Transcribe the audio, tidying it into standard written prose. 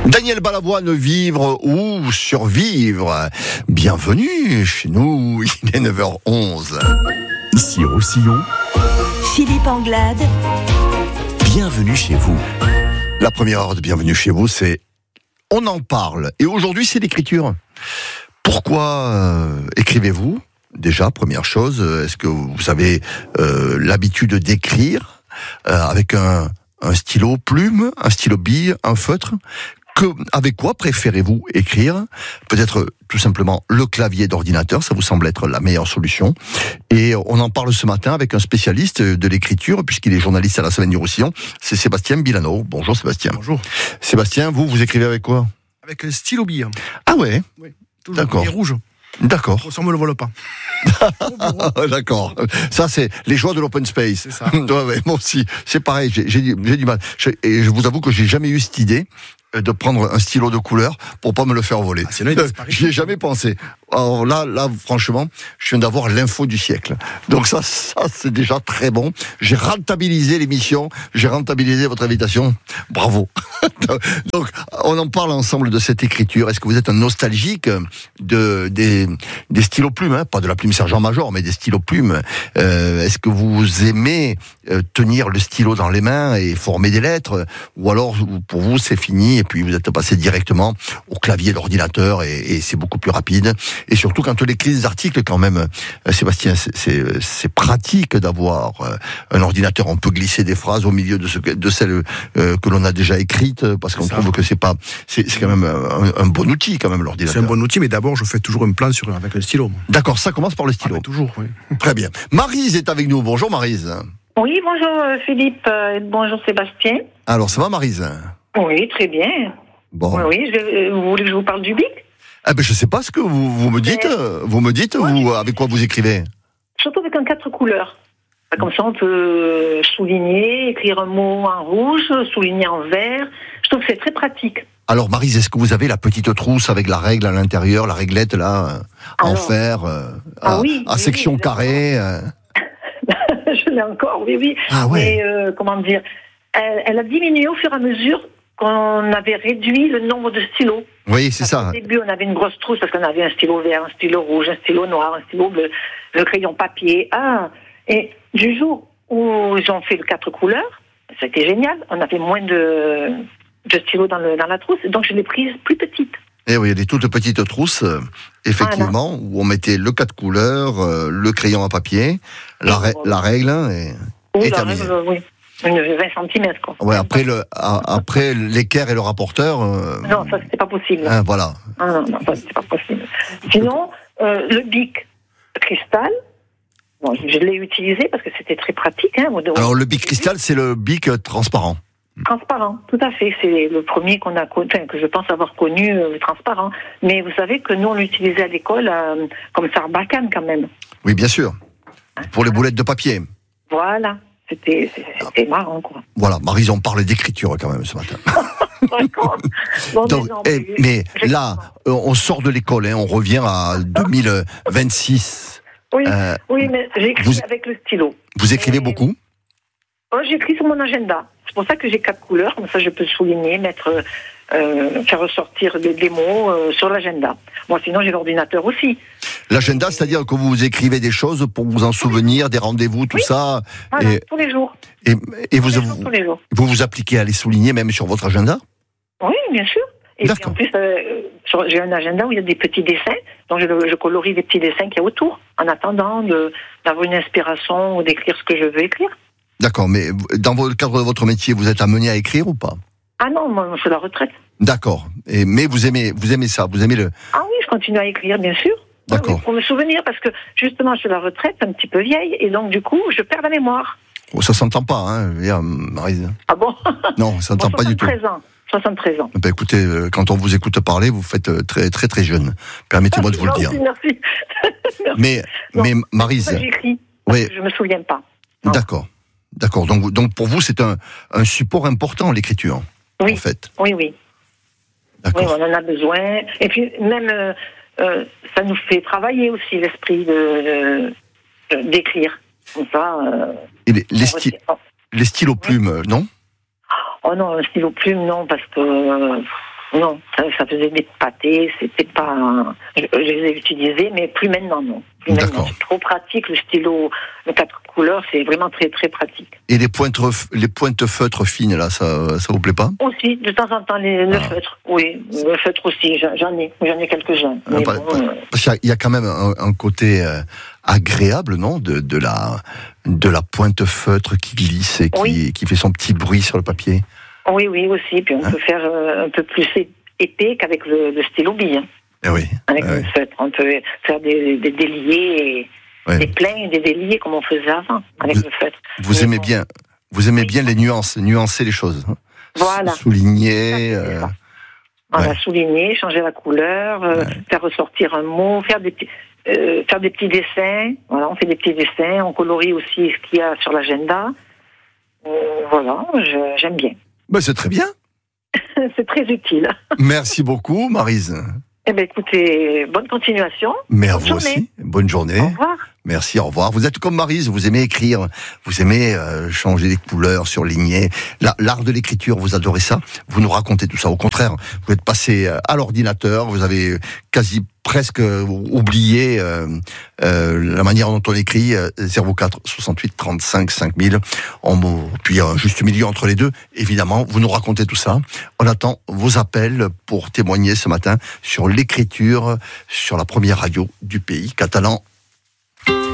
Daniel Balavoine, vivre ou survivre. Bienvenue chez nous, il est 9h11. Ici Roussillon, Philippe Anglade, bienvenue chez vous. La première heure de Bienvenue chez vous, c'est On en parle. Et aujourd'hui, c'est l'écriture. Pourquoi écrivez-vous ? Déjà, première chose, est-ce que vous avez l'habitude d'écrire avec un stylo plume, un stylo bille, un feutre ? Avec quoi préférez-vous écrire ? Peut-être tout simplement le clavier d'ordinateur, ça vous semble être la meilleure solution. Et on en parle ce matin avec un spécialiste de l'écriture, puisqu'il est journaliste à la Semaine du Roussillon, c'est Sébastien Bilano. Bonjour Sébastien. Bonjour. Sébastien, vous écrivez avec quoi ? Avec un stylo bille. Ah ouais ? Oui, toujours. D'accord. Et rouge. D'accord. Ça me le vole pas. D'accord. Ça, c'est les joies de l'open space. C'est ça. Ouais, moi aussi. C'est pareil, j'ai du mal. Et je vous avoue que j'ai jamais eu cette idée de prendre un stylo de couleur pour pas me le faire voler. Sinon, il disparaît. J'y ai jamais pensé. Alors là, franchement, je viens d'avoir l'info du siècle. Donc ça, c'est déjà très bon. J'ai rentabilisé l'émission, j'ai rentabilisé votre invitation. Bravo. Donc, on en parle ensemble de cette écriture. Est-ce que vous êtes un nostalgique des stylos plumes, hein ? Pas de la plume sergent-major, mais des stylos plumes. Est-ce que vous aimez tenir le stylo dans les mains et former des lettres, ou alors pour vous c'est fini et puis vous êtes passé directement au clavier d'ordinateur et c'est beaucoup plus rapide. Et surtout quand on écrit des articles, quand même, Sébastien, c'est pratique d'avoir un ordinateur. On peut glisser des phrases au milieu de celles que l'on a déjà écrites, parce qu'on trouve que c'est quand même un bon outil, quand même, l'ordinateur. C'est un bon outil, mais d'abord je fais toujours un plan avec le stylo. D'accord, ça commence par le stylo. Toujours, oui. Très bien. Maryse est avec nous. Bonjour Maryse. Oui, bonjour Philippe, bonjour Sébastien. Alors, ça va Maryse ? Oui, très bien. Bon. Oui, vous voulez que je vous parle du bic ? Ah ben je sais pas ce que vous me dites. Vous me dites, vous, avec quoi vous écrivez ? Surtout avec un 4 couleurs. Comme ça, on peut souligner, écrire un mot en rouge, souligner en vert. Je trouve que c'est très pratique. Alors Maryse, est-ce que vous avez la petite trousse avec la règle à l'intérieur, la réglette là, en fer, à section oui, carrée Je l'ai encore, oui. Ah ouais. Mais comment dire, elle a diminué au fur et à mesure qu'on avait réduit le nombre de stylos. Oui, c'est ça. Au début, on avait une grosse trousse parce qu'on avait un stylo vert, un stylo rouge, un stylo noir, un stylo bleu, le crayon papier. Et du jour où ils ont fait le 4 couleurs, c'était génial. On avait moins de stylos dans la trousse, donc je l'ai prise plus petite. Et oui, il y a des toutes petites trousses, effectivement, où on mettait le 4 couleurs, le crayon à papier, la règle, et terminé. Oui. Une 20 cm, quoi. Ouais, après l'équerre et le rapporteur. Non, ça c'était pas possible. Voilà. Non, ça c'était pas possible. Sinon, le bic cristal, bon, je l'ai utilisé parce que c'était très pratique. Alors le bic cristal, c'est le bic transparent. Transparent, tout à fait. C'est le premier que je pense avoir connu, transparent. Mais vous savez que nous on l'utilisait à l'école comme Sarbacane quand même. Oui, bien sûr. Pour les boulettes de papier. Voilà. C'était marrant, quoi. Voilà, Maryse, on parle d'écriture quand même ce matin. D'accord. Bon, donc, mais là, on sort de l'école, on revient à 2026. Oui, mais j'écris avec le stylo. Vous écrivez beaucoup ? J'écris sur mon agenda. C'est pour ça que j'ai 4 couleurs, comme ça je peux souligner, faire ressortir des mots sur l'agenda. Bon, sinon j'ai l'ordinateur aussi. L'agenda, c'est-à-dire que vous écrivez des choses pour vous en souvenir, des rendez-vous, tout ça. Voilà, tous les jours. Et tous les jours. Vous appliquez à les souligner même sur votre agenda ? Oui, bien sûr. Et puis en plus, j'ai un agenda où il y a des petits dessins, donc je colorie les petits dessins qu'il y a autour, en attendant d'avoir une inspiration ou d'écrire ce que je veux écrire. D'accord, mais dans le cadre de votre métier, vous êtes amené à écrire ou pas ? Ah non, moi je suis à la retraite. D'accord, mais vous aimez ça, vous aimez le... Ah oui, je continue à écrire, bien sûr. D'accord. Pour me souvenir, parce que justement, je suis à la retraite, un petit peu vieille, et donc du coup, je perds la mémoire. Oh, ça s'entend pas, hein, Maryse. Ah bon ? Non, ça s'entend pas du tout. 73 ans. Ben écoutez, quand on vous écoute parler, vous faites très très très jeune. Permettez-moi de vous le dire. Merci. Mais Maryse... J'écris, oui. Je me souviens pas. Non. D'accord. Donc pour vous, c'est un support important, l'écriture, en fait. Oui. D'accord. Oui, on en a besoin. Et puis même, ça nous fait travailler aussi l'esprit d'écrire. Comme ça. Et les stylos plumes, non ? Oh non, un stylo plume, non, parce que Non, ça faisait des pâtés, c'était pas... Je les ai utilisés, mais plus maintenant, non. Plus maintenant, c'est trop pratique, le stylo, le 4 couleurs, c'est vraiment très, très pratique. Et les pointes feutres fines, là, ça vous plaît pas? Aussi, de temps en temps, le feutre, oui. Le feutre aussi, j'en ai quelques-uns. Parce qu'il y a quand même un côté agréable, non, de la pointe feutre qui glisse et qui fait son petit bruit sur le papier. Oui, aussi. Puis on peut faire un peu plus épais qu'avec le stylo bille. Oui. Avec le feutre. On peut faire des déliés, des pleins et des déliés comme on faisait avant avec le feutre. Vous aimez bien les nuancer les choses. Hein. Voilà. Souligner. Souligner, changer la couleur, faire ressortir un mot, faire des petits dessins. Voilà, on fait des petits dessins. On colorie aussi ce qu'il y a sur l'agenda. Voilà, j'aime bien. C'est très bien. C'est très utile. Merci beaucoup, Maryse. Eh bien, écoutez, bonne continuation. Mais à vous aussi. Bonne journée. Au revoir. Merci, au revoir. Vous êtes comme Maryse, vous aimez écrire, vous aimez changer les couleurs, surligner. L'art de l'écriture, vous adorez ça. Vous nous racontez tout ça. Au contraire, vous êtes passé à l'ordinateur, vous avez presque oublié la manière dont on écrit. 04 68 35 5000. Puis un juste milieu entre les deux. Évidemment, vous nous racontez tout ça. On attend vos appels pour témoigner ce matin sur l'écriture sur la première radio du pays catalan.